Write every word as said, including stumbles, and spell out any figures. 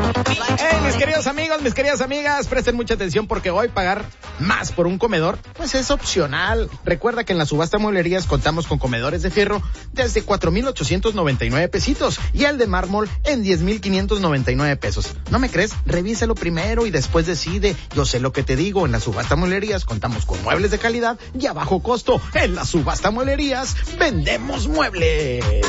Hey, mis queridos amigos, mis queridas amigas, presten mucha atención porque hoy pagar más por un comedor, pues es opcional. Recuerda que en la subasta mueblerías contamos con comedores de fierro desde cuatro mil ochocientos noventa y nueve pesitos y el de mármol en diez mil quinientos noventa y nueve pesos. ¿No me crees? Revísalo primero y después decide. Yo sé lo que te digo, en la subasta mueblerías contamos con muebles de calidad y a bajo costo. En la subasta mueblerías vendemos muebles.